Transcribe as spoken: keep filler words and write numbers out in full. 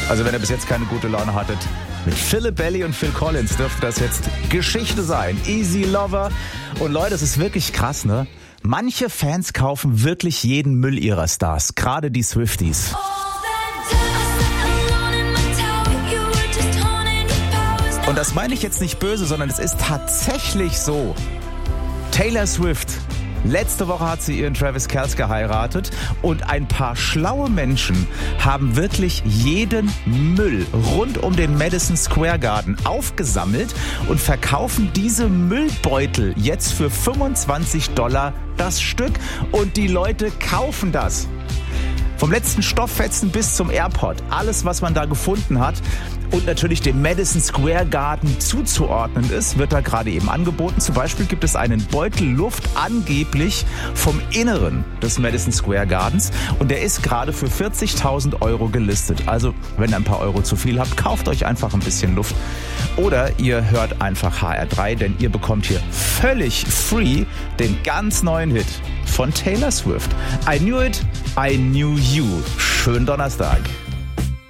Also wenn ihr bis jetzt keine gute Laune hattet, mit Philip Bailey und Phil Collins dürfte das jetzt Geschichte sein. Easy Lover. Und Leute, es ist wirklich krass, ne? Manche Fans kaufen wirklich jeden Müll ihrer Stars, gerade die Swifties. Und das meine ich jetzt nicht böse, sondern es ist tatsächlich so. Taylor Swift, letzte Woche hat sie ihren Travis Kelce geheiratet und ein paar schlaue Menschen haben wirklich jeden Müll rund um den Madison Square Garden aufgesammelt und verkaufen diese Müllbeutel jetzt für fünfundzwanzig Dollar das Stück und die Leute kaufen das. Vom letzten Stofffetzen bis zum AirPod, alles was man da gefunden hat und natürlich dem Madison Square Garden zuzuordnen ist, wird da gerade eben angeboten. Zum Beispiel gibt es einen Beutel Luft angeblich vom Inneren des Madison Square Gardens und der ist gerade für vierzigtausend Euro gelistet. Also wenn ihr ein paar Euro zu viel habt, kauft euch einfach ein bisschen Luft oder ihr hört einfach H R drei, denn ihr bekommt hier völlig free den ganz neuen Hit von Taylor Swift. I knew it, I knew you. Schönen Donnerstag.